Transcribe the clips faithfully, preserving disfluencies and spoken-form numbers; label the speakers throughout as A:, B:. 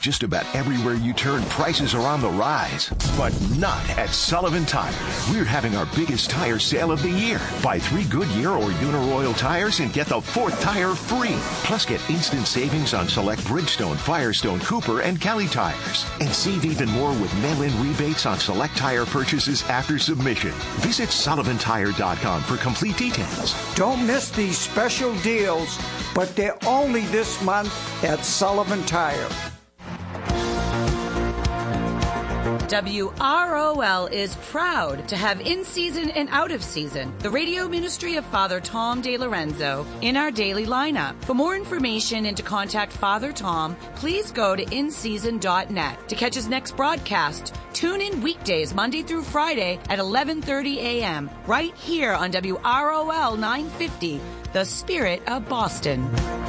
A: Just about everywhere you turn, prices are on the rise. But not at Sullivan Tire. We're having our biggest tire sale of the year. Buy three Goodyear or Uniroyal tires and get the fourth tire free. Plus, get instant savings on select Bridgestone, Firestone, Cooper, and Kelly tires. And save even more with mail-in rebates on select tire purchases after submission. Visit Sullivan Tire dot com for complete details.
B: Don't miss these special deals, but they're only this month at Sullivan Tire.
C: W R O L is proud to have in-season and out-of-season the radio ministry of Father Tom DeLorenzo in our daily lineup. For more information and to contact Father Tom, please go to in season dot net. To catch his next broadcast, tune in weekdays Monday through Friday at eleven thirty a.m. right here on W R O L nine fifty, The Spirit of Boston.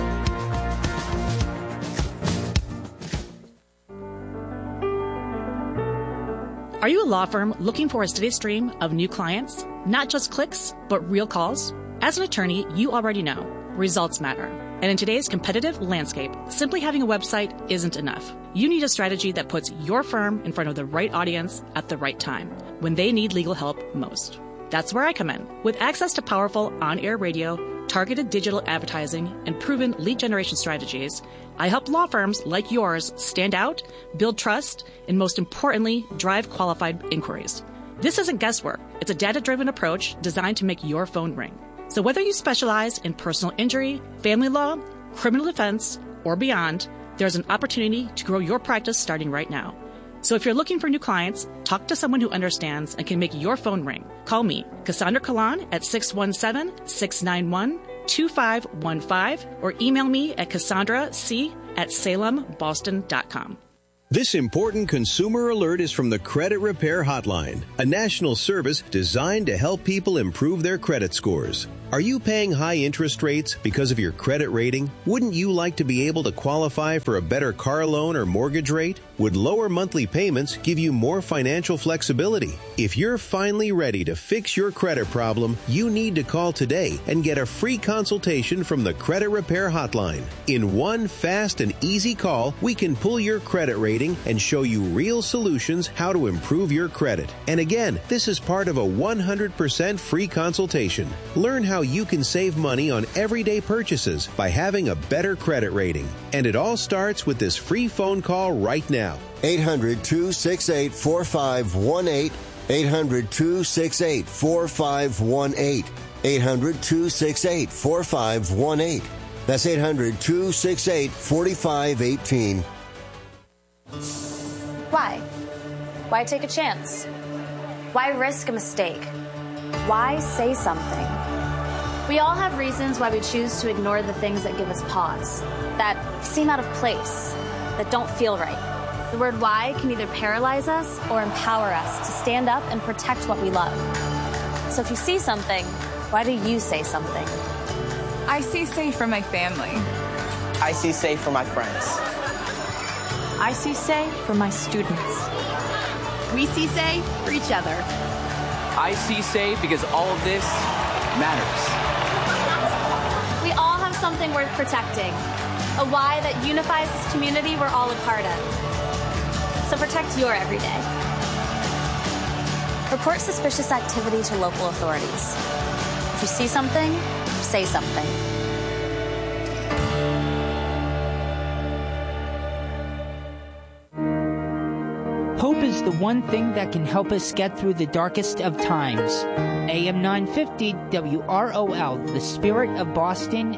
D: Are you a law firm looking for a steady stream of new clients? Not just clicks, but real calls? As an attorney, you already know results matter. And in today's competitive landscape, simply having a website isn't enough. You need a strategy that puts your firm in front of the right audience at the right time, when they need legal help most. That's where I come in. With access to powerful on-air radio, targeted digital advertising, and proven lead generation strategies, I help law firms like yours stand out, build trust, and most importantly, drive qualified inquiries. This isn't guesswork. It's a data-driven approach designed to make your phone ring. So whether you specialize in personal injury, family law, criminal defense, or beyond, there's an opportunity to grow your practice starting right now. So if you're looking for new clients, talk to someone who understands and can make your phone ring. Call me, Cassandra Kalan, at six one seven, six nine one, two five one five or email me at cassandra c at salem boston dot com.
E: This important consumer alert is from the Credit Repair Hotline, a national service designed to help people improve their credit scores. Are you paying high interest rates because of your credit rating? Wouldn't you like to be able to qualify for a better car loan or mortgage rate? Would lower monthly payments give you more financial flexibility? If you're finally ready to fix your credit problem, you need to call today and get a free consultation from the Credit Repair Hotline. In one fast and easy call, we can pull your credit rating and show you real solutions how to improve your credit. And again, this is part of a one hundred percent free consultation. Learn how you can save money on everyday purchases by having a better credit rating. And it all starts with this free phone call right now.
F: eight hundred, two six eight, four five one eight. eight hundred, two six eight, four five one eight. eight hundred, two six eight, four five one eight. That's eight hundred, two six eight, four five one eight.
G: Why? Why take a chance? Why risk a mistake? Why say something? We all have reasons why we choose to ignore the things that give us pause, that seem out of place, that don't feel right. The word why can either paralyze us or empower us to stand up and protect what we love. So if you see something, why do you say something?
H: I see safe for my family.
I: I see safe for my friends.
J: I see say for my students.
K: We see say for each other.
L: I see say because all of this matters.
G: We all have something worth protecting, a why that unifies this community we're all a part of. So protect your everyday. Report suspicious activity to local authorities. If you see something, say something.
M: Hope is the one thing that can help us get through the darkest of times. A M nine fifty W R O L, the Spirit of Boston.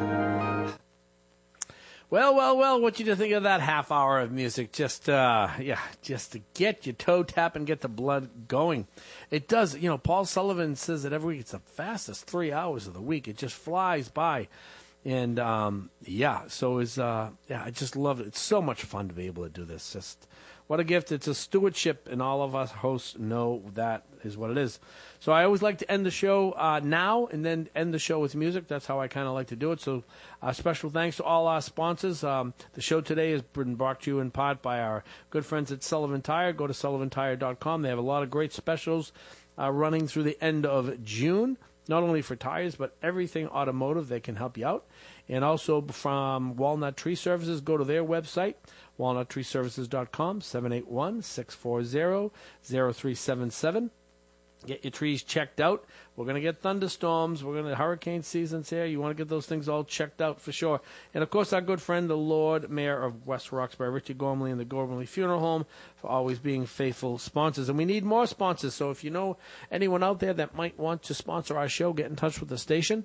N: Well, well, well, what you to think of that half hour of music? Just, uh, yeah, just to get your toe tap and get the blood going. It does, you know, Paul Sullivan says that every week it's the fastest three hours of the week. It just flies by. And, um, yeah, so is, uh, yeah, I just love it. It's so much fun to be able to do this. Just what a gift. It's a stewardship, and all of us hosts know that is what it is. So I always like to end the show uh, now and then end the show with music. That's how I kind of like to do it. So uh, special thanks to all our sponsors. Um, the show today has been brought to you in part by our good friends at Sullivan Tire. Go to sullivan tire dot com. They have a lot of great specials uh, running through the end of June, not only for tires, but everything automotive. They can help you out. And also from Walnut Tree Services, go to their website, walnut tree services dot com, seven eight one, six four zero, zero three seven seven. Get your trees checked out. We're going to get thunderstorms. We're going to hurricane seasons here. You want to get those things all checked out for sure. And, of course, our good friend, the Lord Mayor of West Roxbury, Richie Gormley, and the Gormley Funeral Home for always being faithful sponsors. And we need more sponsors. So if you know anyone out there that might want to sponsor our show, get in touch with the station.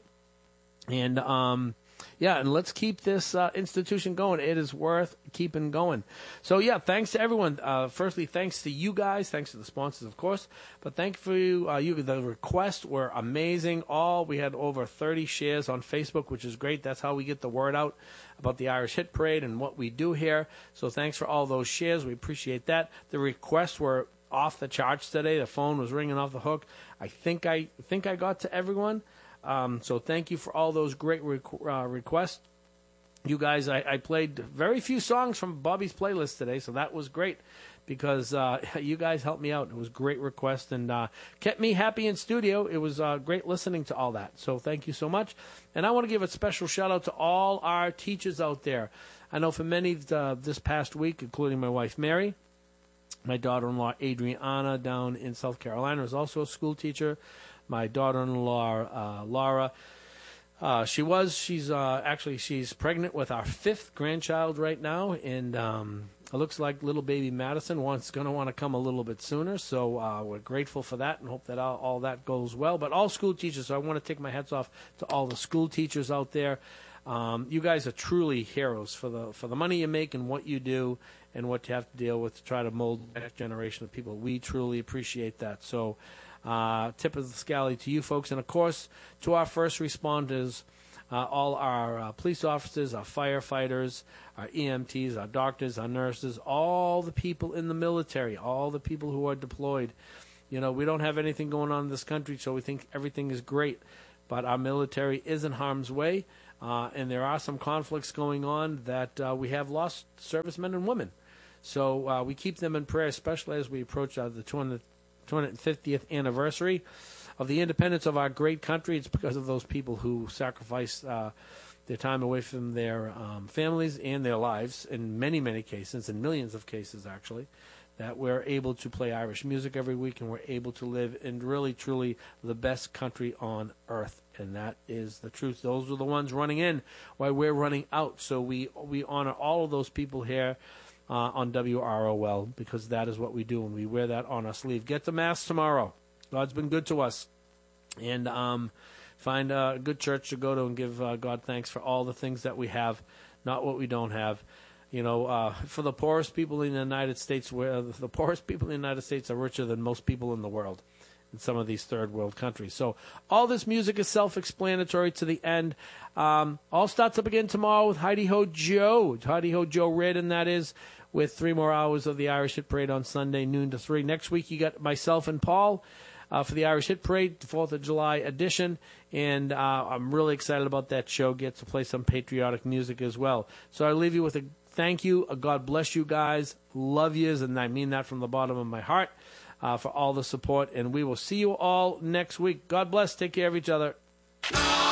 N: And, um... yeah, and let's keep this uh, institution going. It is worth keeping going. So, yeah, thanks to everyone. Uh, firstly, thanks to you guys. Thanks to the sponsors, of course. But thank you. Uh, you the requests were amazing. All we had over thirty shares on Facebook, which is great. That's how we get the word out about the Irish Hit Parade and what we do here. So thanks for all those shares. We appreciate that. The requests were off the charts today. The phone was ringing off the hook. I think I think I got to everyone. Um, so thank you for all those great requ- uh, requests. You guys, I, I played very few songs from Bobby's playlist today, so that was great because uh, you guys helped me out. It was a great request and uh, kept me happy in studio. It was uh, great listening to all that. So thank you so much. And I want to give a special shout-out to all our teachers out there. I know for many uh, this past week, including my wife Mary, my daughter-in-law Adriana down in South Carolina is also a school teacher. My daughter-in-law, uh, Laura, uh, she was, she's uh, actually, she's pregnant with our fifth grandchild right now, and um, it looks like little baby Madison wants going to want to come a little bit sooner, so uh, we're grateful for that and hope that all, all that goes well. But all school teachers, so I want to take my hats off to all the school teachers out there. Um, you guys are truly heroes for the for the money you make and what you do and what you have to deal with to try to mold the next generation of people. We truly appreciate that. So, Uh, tip of the scally to you folks, and of course to our first responders, uh, all our uh, police officers, our firefighters, our E M Ts, our doctors, our nurses, all the people in the military, all the people who are deployed. You know, we don't have anything going on in this country, so we think everything is great, but our military is in harm's way, uh, and there are some conflicts going on that uh, we have lost servicemen and women. So uh, we keep them in prayer, especially as we approach uh, the two hundred fiftieth anniversary of the independence of our great country. It's because of those people who sacrificed uh, their time away from their um, families and their lives in many, many cases, in millions of cases actually, that we're able to play Irish music every week and we're able to live in really, truly the best country on earth. And that is the truth. Those are the ones running in while we're running out. So we, we honor all of those people here Uh, on W R O L, because that is what we do, and we wear that on our sleeve. Get to Mass tomorrow. God's been good to us. And um, find a good church to go to and give uh, God thanks for all the things that we have, not what we don't have. You know, uh, for the poorest people in the United States, where the poorest people in the United States are richer than most people in the world in some of these third world countries. So all this music is self-explanatory to the end. Um, all starts up again tomorrow with Heidi Ho Joe. Heidi Ho Joe Reardon, that is, with three more hours of the Irish Hit Parade on Sunday, noon to three. Next week you got myself and Paul uh, for the Irish Hit Parade, the fourth of July edition. And uh, I'm really excited about that show. Get to play some patriotic music as well. So I leave you with a thank you. A God bless you guys. Love yous, and I mean that from the bottom of my heart. Uh, for all the support, and we will see you all next week. God bless. Take care of each other.